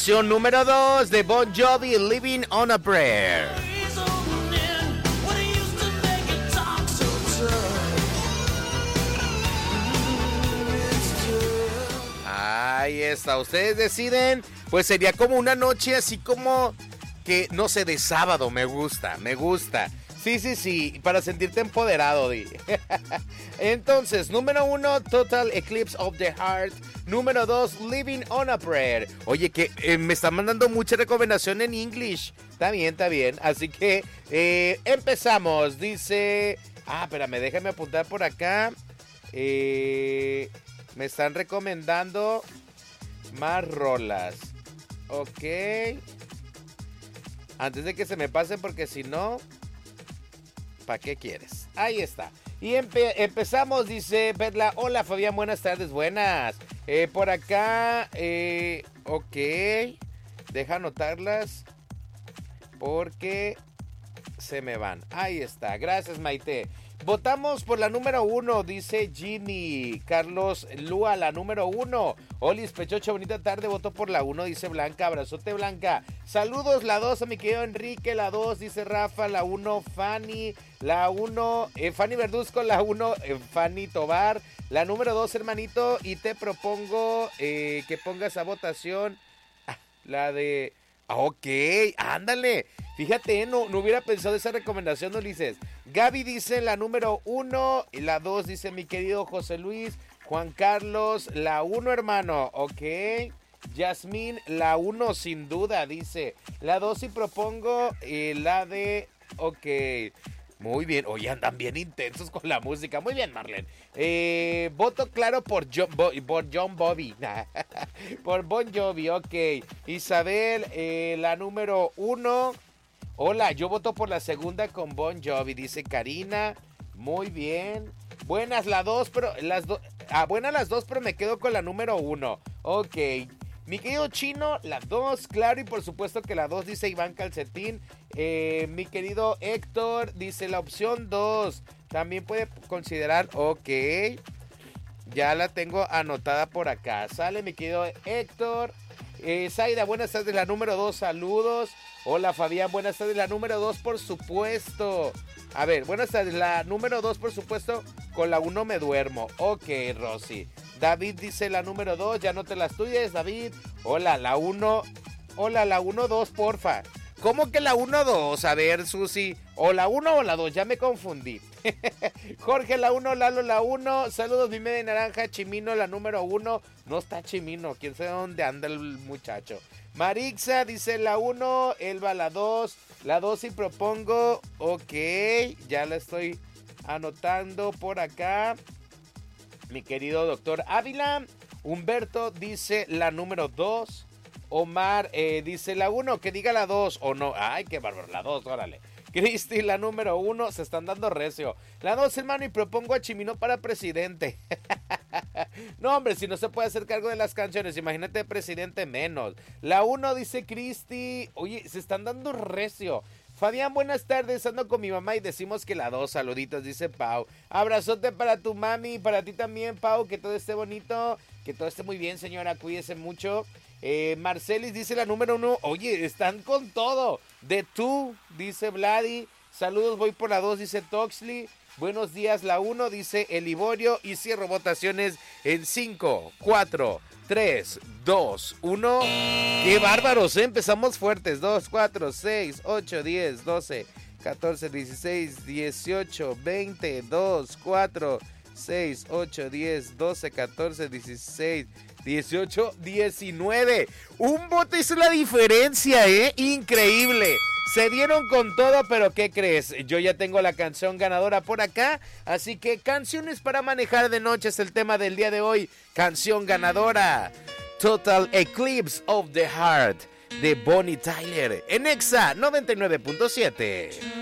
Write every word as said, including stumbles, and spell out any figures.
Número dos de Bon Jovi, Living on a Prayer. Ahí está, ustedes deciden, pues sería como una noche así como que, no sé, de sábado, me gusta, me gusta. Sí, sí, sí, para sentirte empoderado, Di. Entonces, número uno, Total Eclipse of the Heart. Número dos, Living on a Prayer. Oye, que eh, me están mandando mucha recomendación en English. Está bien, está bien. Así que eh, empezamos. Dice... Ah, espérame, déjame apuntar por acá. Eh, me están recomendando más rolas. Ok. Antes de que se me pasen, porque si no... ¿Para qué quieres? Ahí está. Y empe- empezamos, dice Perla. Hola, Fabián, buenas tardes, buenas. Eh, por acá, eh, ok. Deja anotarlas porque se me van. Ahí está, gracias, Maite. Votamos por la número uno, dice Jimmy. Carlos Lua, la número uno. Olis Pechocho, bonita tarde, votó por la uno, dice Blanca. Abrazote, Blanca. Saludos, la dos a mi querido Enrique, la dos, dice Rafa, la uno, Fanny, la uno, eh, Fanny Verduzco, la uno, eh, Fanny Tobar, la número dos, hermanito, y te propongo eh, que pongas a votación ah, la de... Ok, ándale. Fíjate, no, no hubiera pensado esa recomendación, Ulises. Gaby dice la número uno, y la dos dice mi querido José Luis. Juan Carlos, la uno, hermano, ok. Yasmín, la uno sin duda, dice. La dos y propongo eh, la de... Ok, muy bien. Oye, andan bien intensos con la música. Muy bien, Marlene. Eh, voto claro por John, Bo- por John Bobby. Por Bon Jovi, ok. Isabel, eh, la número uno. Hola, yo voto por la segunda con Bon Jovi, dice Karina. Muy bien. Buenas la dos, pero las dos... Ah, buenas las dos, pero me quedo con la número uno. Ok. Mi querido Chino, la dos, claro, y por supuesto que la dos, dice Iván Calcetín. Eh, mi querido Héctor, dice la opción dos. También puede considerar, ok. Ya la tengo anotada por acá. Sale mi querido Héctor. Eh, Zaida, buenas tardes, la número dos, saludos. Hola Fabián, buenas tardes, la número dos, por supuesto. A ver, buenas tardes, la número dos, por supuesto. Con la uno me duermo. Ok, Rosy. David dice la número dos, ya no te las tuyas, David. Hola, la uno. Hola, la uno dos, porfa. ¿Cómo que la uno dos? A ver, Susi. O la uno o la dos, ya me confundí. Jorge, la uno, Lalo, la uno. Saludos, mi media naranja. Chimino, la número uno. No está Chimino, quién sabe dónde anda el muchacho. Marixa dice la uno, Elba la dos. La dos y propongo, ok, ya la estoy anotando por acá. Mi querido doctor Ávila. Humberto dice la número dos. Omar eh, dice la uno, que diga la dos o no. Ay, qué bárbaro, la dos, órale. Cristi, la número uno, se están dando recio. La dos, hermano, y propongo a Chimino para presidente. No, hombre, si no se puede hacer cargo de las canciones, imagínate presidente menos. La uno, dice Cristi. Oye, se están dando recio. Fabián, buenas tardes, ando con mi mamá y decimos que la dos, saluditos, dice Pau. Abrazote para tu mami, para ti también, Pau, que todo esté bonito, que todo esté muy bien, señora, cuídese mucho. Eh, Marcelis dice la número uno, oye, están con todo. De tú, dice Vladi. Saludos, voy por la dos, dice Toxley. Buenos días, la uno, dice Eliborio. Y cierro votaciones en cinco, cuatro, tres, dos, uno. ¡Qué bárbaros! ¿eh? Empezamos fuertes. dos, cuatro, seis, ocho, diez, doce, catorce, dieciséis, dieciocho, veinte, dos, cuatro, seis, ocho, diez, doce, catorce, dieciséis, dieciocho, diecinueve. Un voto hizo la diferencia, ¿eh? Increíble. Se dieron con todo, pero ¿qué crees? Yo ya tengo la canción ganadora por acá, así que canciones para manejar de noche es el tema del día de hoy. Canción ganadora, Total Eclipse of the Heart de Bonnie Tyler en Exa noventa y nueve punto siete.